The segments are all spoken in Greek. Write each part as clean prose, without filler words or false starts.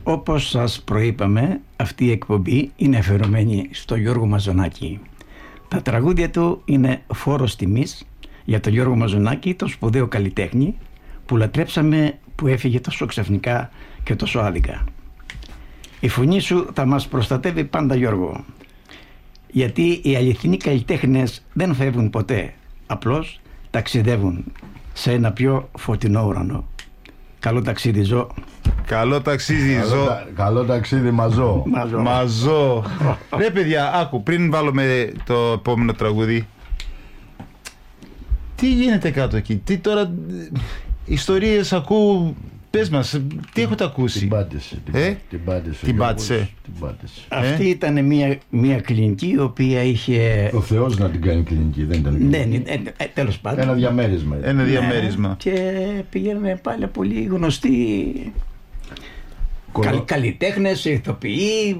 Όπως σας προείπαμε, αυτή η εκπομπή είναι αφιερωμένη στο Γιώργο Μαζονάκη. Τα τραγούδια του είναι φόρος τιμής για τον Γιώργο Μαζονάκη, τον σπουδαίο καλλιτέχνη που λατρέψαμε, που έφυγε τόσο ξαφνικά και τόσο άδικα. Η φωνή σου θα μας προστατεύει πάντα, Γιώργο, γιατί οι αληθινοί καλλιτέχνες δεν φεύγουν ποτέ, απλώς ταξιδεύουν σε ένα πιο φωτεινό ουρανό. Καλό ταξίδι, Ζω. Καλό ταξίδι, Ζω. Καλό ταξίδι, Μαζό. Μαζό. Ρε παιδιά, άκου, πριν βάλουμε το επόμενο τραγούδι, τι γίνεται κάτω εκεί, τι τώρα, ιστορίες ακούω, πες μας, τι έχετε ακούσει? Την πάτησε. Αυτή ήταν μια κλινική η οποία είχε... Ο Θεός να την κάνει κλινική, δεν ήταν κλινική. Ναι, τέλος πάντων. Ένα διαμέρισμα. Και πηγαίνουν πάλι πολύ γνωστοί καλλιτέχνες, ηθοποιοί.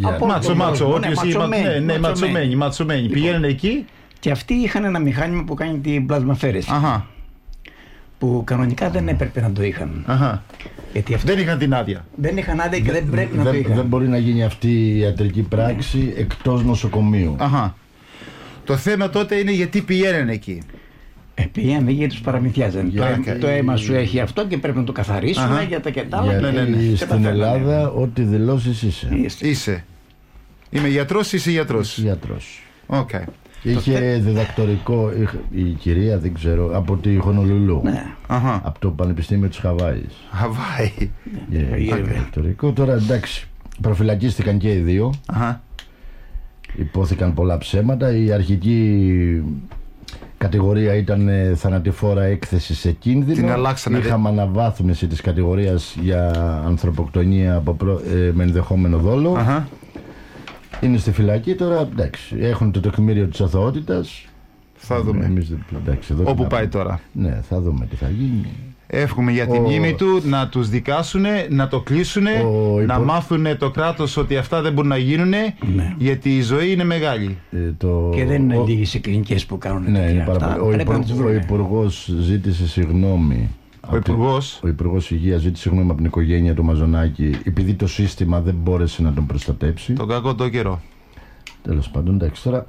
Ματσωμένοι. Πηγαίνουν εκεί. Και αυτοί είχαν ένα μηχάνημα που κάνει την πλασμαφέρεση. Που κανονικά δεν έπρεπε να το είχαν. Γιατί δεν είχαν την άδεια. Δεν είχαν άδεια και δεν πρέπει να το είχαν. Δεν μπορεί να γίνει αυτή η ιατρική πράξη εκτός νοσοκομείου. Το θέμα τότε είναι γιατί πηγαίνουν εκεί. Πηγαίνουν γιατί τους παραμυθιάζαν. Το αίμα σου έχει αυτό και πρέπει να το καθαρίσουμε για τα και τα άλλα. Γιατί στην Ελλάδα ό,τι δηλώσεις είσαι. Είμαι γιατρός, είσαι γιατρός. Okay. Είχε διδακτορικό η κυρία, δεν ξέρω, από τη Χονολουλού. Από το Πανεπιστήμιο της Χαβάης. Διδακτορικό. Τώρα εντάξει, προφυλακίστηκαν και οι δύο. Υπόθηκαν πολλά ψέματα. Η αρχική κατηγορία ήταν θανατηφόρα έκθεση σε κίνδυνο. Την αλλάξανε. Είχαμε αναβάθμιση της κατηγορίας για ανθρωποκτονία με ενδεχόμενο δόλο. Είναι στη φυλακή τώρα, εντάξει, έχουν το τεκμήριο της αθωότητας. Θα δούμε. Όπου πάει τώρα. Ναι, θα δούμε τι θα γίνει. Εύχομαι για τη μνήμη του να τους δικάσουνε, να το κλείσουνε, να μάθουνε το κράτος ότι αυτά δεν μπορούν να γίνουνε, γιατί η ζωή είναι μεγάλη. Και δεν είναι λίγες οι κλινικές που κάνουν. Ναι, ο Υπουργός ζήτησε συγγνώμη. Ο Υπουργός Υγείας ζήτησε συγγνώμη από την οικογένεια του Μαζονάκη, επειδή το σύστημα δεν μπόρεσε να τον προστατέψει. Τον κακό το καιρό. Τέλος πάντων, εντάξει τώρα.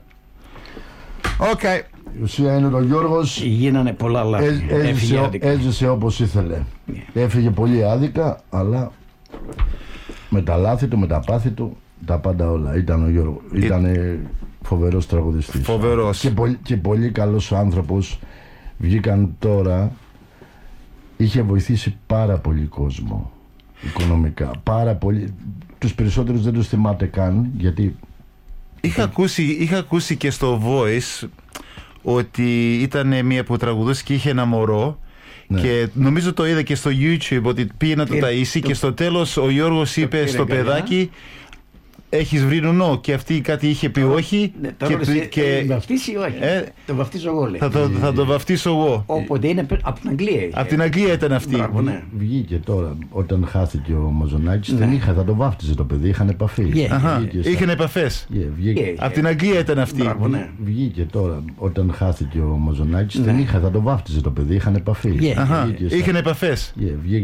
Η ουσία είναι ότι ο Γιώργος γίνανε πολλά λάθη. Έζησε όπως ήθελε. Έφυγε πολύ άδικα, αλλά με τα λάθη του, με τα πάθη του, τα πάντα όλα. Ήταν ο Γιώργος. Ήταν φοβερός τραγουδιστής. Φοβερός. Και πολύ καλός άνθρωπος. Βγήκαν τώρα. Είχε βοηθήσει πάρα πολύ κόσμο οικονομικά. Πάρα πολύ. Τους περισσότερους δεν τους θυμάται καν, γιατί... Είχα ακούσει και στο Voice ότι ήταν μία που τραγουδούσε και είχε ένα μωρό. Και νομίζω το είδα και στο YouTube ότι πήγε να το ταΐσει και στο τέλος ο Γιώργος είπε στο παιδάκι, έχεις βρει νουνό, και αυτή κάτι είχε πει όχι. Και βαφτίσει ή όχι. Το βαφτίζω εγώ, λέει. Θα το βαφτίσω εγώ. Όποτε είναι από την Αγγλία. Από την Αγγλία ήταν αυτή. Βγήκε τώρα, όταν χάθηκε ο Μαζονάκης, δεν είχα, θα το βάφτιζε το παιδί, είχαν επαφή. Είχαν επαφές. Από την Αγγλία ήταν αυτή. Βγήκε τώρα, όταν χάθηκε ο Μαζονάκης, δεν είχα, θα το βάφτιζε το παιδί, είχαν επαφή. Είχαν επαφές.